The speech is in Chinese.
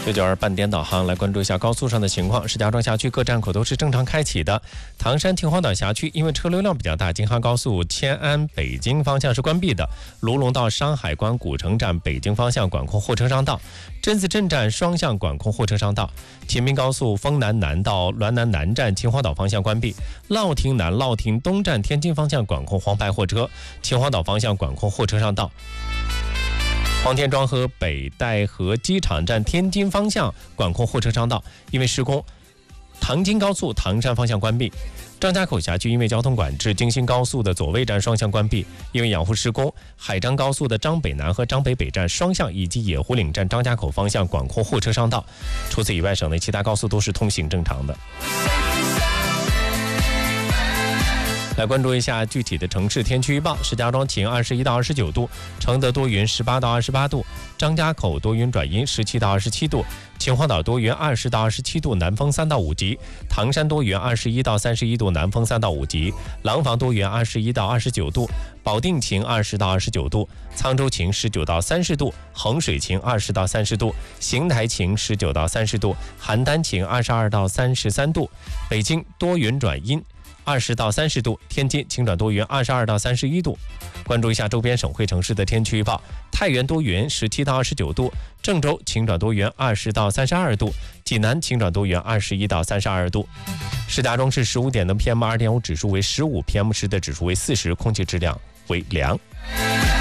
992半点导航来关注一下高速上的情况。石家庄辖区各站口都是正常开启的。唐山秦皇岛辖区因为车流量比较大，京哈高速迁安北京方向是关闭的。卢龙到山海关古城站北京方向管控货车商道，榛子镇站双向管控货车商道。秦滨高速丰南南到滦南南站秦皇岛方向关闭。乐亭南乐亭东站天津方向管控黄牌货车，秦皇岛方向管控货车商道。黄田庄和北戴河机场站天津方向管控货车商道，因为施工，唐京高速唐山方向关闭。张家口辖区因为交通管制，京新高速的左卫站双向关闭，因为养护施工，海张高速的张北南和张北北站双向以及野湖岭站张家口方向管控货车商道。除此以外，省内其他高速都是通行正常的。来关注一下具体的城市天气预报。石家庄晴21到29度，承德多云18到28度，张家口多云转阴17到27度，秦皇岛多云20到27度，南风3到5级，唐山多云21到31度，南风3到5级，廊坊多云21到29度，保定晴20到29度，沧州晴19到30度，衡水晴20到30度，邢台晴19到30度，邯郸晴22到33度，北京多云转阴20到30度，天津晴转多云22到31度。关注一下周边省会城市的天气预报：太原多云17到29度，郑州晴转多云20到32度，济南晴转多云21到32度。石家庄市15点的 PM2.5 指数为15， PM10的指数为40，空气质量为良。